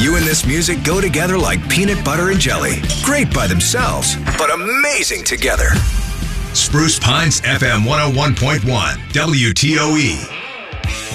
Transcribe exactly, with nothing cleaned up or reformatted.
You and this music go together like peanut butter and jelly. Great by themselves, but amazing together. Spruce Pines F M one oh one point one, W T O E.